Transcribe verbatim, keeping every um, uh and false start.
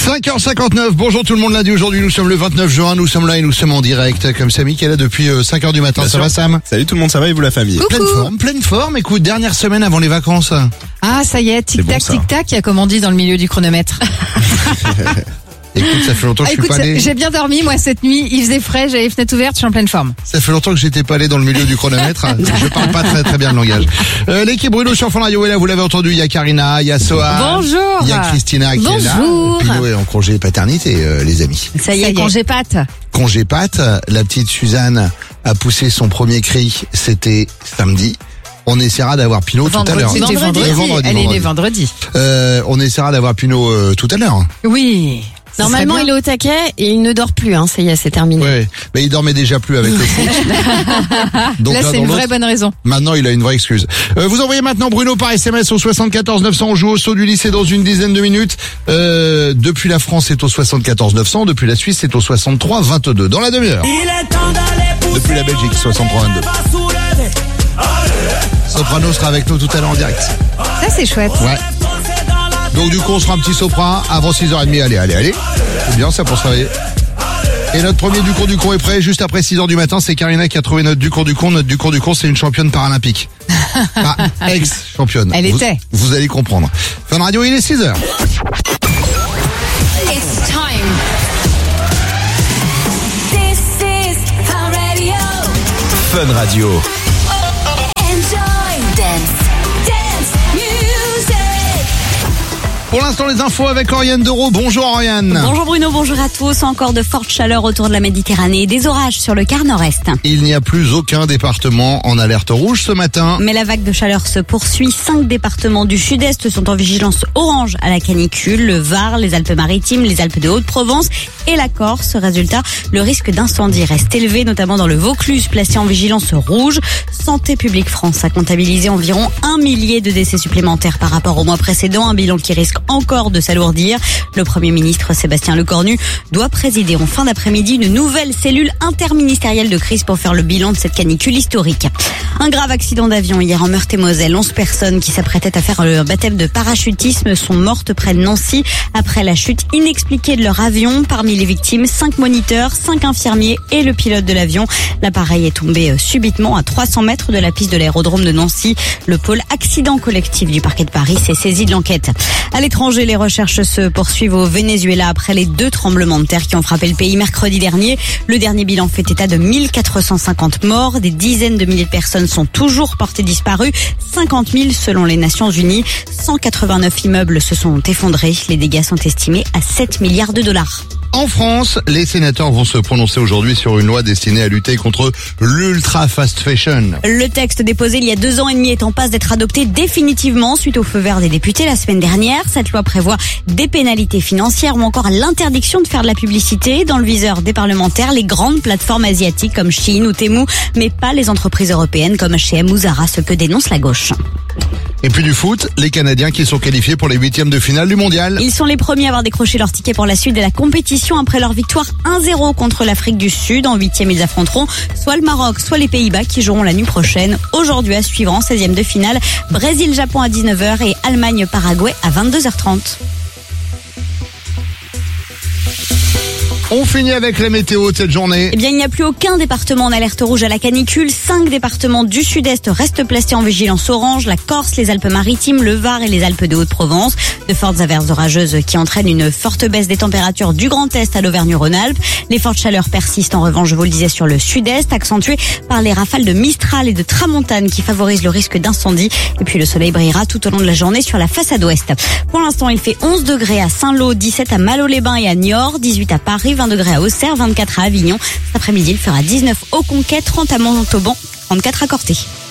cinq heures cinquante-neuf, bonjour tout le monde, lundi aujourd'hui, nous sommes le vingt-neuf juin, nous sommes là et nous sommes en direct, comme Samy qui est là depuis cinq heures du matin. Bien ça sûr. Va Sam? Salut tout le monde, ça va et vous la famille? Coucou. Pleine forme, pleine forme, écoute, dernière semaine avant les vacances. Ah ça y est, tic-tac, bon, tic-tac, comme on dit dans le milieu du chronomètre. Écoute, ça fait longtemps que Ah, je écoute, suis pas allé. j'ai bien dormi, moi, cette nuit, il faisait frais, j'avais les fenêtres ouvertes, je suis en pleine forme. Ça fait longtemps que j'étais pas allé dans le milieu du chronomètre. Je parle pas très très bien le langage. Euh, l'équipe Bruno sur Fun Radio est là, vous l'avez entendu, il y a Karina, il y a Soha. Bonjour. Il y a Christina qui est là. Bonjour. Pino est en congé paternité, euh, les amis. Ça y est, congé pâte. Congé pâte, la petite Suzanne a poussé son premier cri, c'était samedi. On essaiera d'avoir Pino tout à l'heure. C'était vendredi, Euh, vendredi, elle est née vendredi. vendredi. Euh, on essaiera d'avoir Pino euh, tout à l'heure. Oui. Ce Normalement, serait il bien. est au taquet et il ne dort plus, hein. Ça y est, c'est terminé. Ouais, mais il dormait déjà plus avec le foot. Donc Là, l'un c'est dans une vraie l'autre, bonne raison. maintenant, il a une vraie excuse. Euh, vous envoyez maintenant Bruno par S M S au soixante-quatorze neuf cents. On joue au saut du lycée dans une dizaine de minutes. Euh, depuis la France, c'est au soixante-quatorze neuf cents. Depuis la Suisse, c'est au soixante-trois vingt-deux. Dans la demi-heure. Depuis la Belgique, soixante-trois vingt-deux. Soprano sera avec nous tout à l'heure en direct. Ça, c'est chouette. Ouais. Donc du coup, on sera un petit sopra avant six heures trente. Allez, allez, allez. C'est bien ça pour se réveiller. Et notre premier du cours du con est prêt. Juste après six heures du matin, c'est Karina qui a trouvé notre du cours du con. Notre du cours du con, c'est une championne paralympique. Ah, ex-championne. Elle vous, était. Vous allez comprendre. Fun Radio, il est six heures. It's time. This is Fun Radio. Fun Radio. Enjoy dance, dance music. Pour l'instant, les infos avec Oriane Dereau. Bonjour Oriane. Bonjour Bruno, bonjour à tous. Encore de fortes chaleurs autour de la Méditerranée et des orages sur le quart nord-est. Il n'y a plus aucun département en alerte rouge ce matin. Mais la vague de chaleur se poursuit. Cinq départements du sud-est sont en vigilance orange à la canicule. Le Var, les Alpes-Maritimes, les Alpes de Haute-Provence et la Corse. Résultat, le risque d'incendie reste élevé, notamment dans le Vaucluse, placé en vigilance rouge. Santé publique France a comptabilisé environ un millier de décès supplémentaires par rapport au mois précédent. Un bilan qui risque encore de s'alourdir. Le Premier ministre Sébastien Lecornu doit présider en fin d'après-midi une nouvelle cellule interministérielle de crise pour faire le bilan de cette canicule historique. Un grave accident d'avion hier en Meurthe-et-Moselle. Onze personnes qui s'apprêtaient à faire le baptême de parachutisme sont mortes près de Nancy après la chute inexpliquée de leur avion. Parmi les victimes, cinq moniteurs, cinq infirmiers et le pilote de l'avion. L'appareil est tombé subitement à trois cents mètres de la piste de l'aérodrome de Nancy. Le pôle accident collectif du parquet de Paris s'est saisi de l'enquête. À l'étranger, les recherches se poursuivent au Venezuela après les deux tremblements de terre qui ont frappé le pays mercredi dernier. Le dernier bilan fait état de mille quatre cent cinquante morts. Des dizaines de milliers de personnes sont toujours portées disparues. cinquante mille selon les Nations Unies. cent quatre-vingt-neuf immeubles se sont effondrés. Les dégâts sont estimés à sept milliards de dollars. En France, les sénateurs vont se prononcer aujourd'hui sur une loi destinée à lutter contre l'ultra fast fashion. Le texte déposé il y a deux ans et demi est en passe d'être adopté définitivement suite au feu vert des députés la semaine dernière. Cette loi prévoit des pénalités financières ou encore l'interdiction de faire de la publicité. Dans le viseur des parlementaires, les grandes plateformes asiatiques comme Shein ou Temu, mais pas les entreprises européennes comme H et M ou Zara, ce que dénonce la gauche. Et puis du foot, les Canadiens qui sont qualifiés pour les huitièmes de finale du mondial. Ils sont les premiers à avoir décroché leur ticket pour la suite de la compétition après leur victoire un zéro contre l'Afrique du Sud. En huitième, ils affronteront soit le Maroc, soit les Pays-Bas qui joueront la nuit prochaine. Aujourd'hui, à suivre en seizième de finale, Brésil-Japon à dix-neuf heures et Allemagne-Paraguay à vingt-deux heures trente. On finit avec la météo de cette journée. Eh bien, il n'y a plus aucun département en alerte rouge à la canicule. Cinq départements du sud-est restent placés en vigilance orange. La Corse, les Alpes-Maritimes, le Var et les Alpes de Haute-Provence. De fortes averses orageuses qui entraînent une forte baisse des températures du Grand Est à l'Auvergne-Rhône-Alpes. Les fortes chaleurs persistent en revanche, je vous le disais, sur le sud-est, accentuées par les rafales de Mistral et de Tramontane qui favorisent le risque d'incendie. Et puis le soleil brillera tout au long de la journée sur la façade ouest. Pour l'instant, il fait onze degrés à Saint-Lô, dix-sept à Malo-les-Bains et à Niort, dix-huit à Paris, vingt degrés à Auxerre, vingt-quatre à Avignon. Cet après-midi, il fera dix-neuf au Conquet, trente à Montauban, trente-quatre à Corté.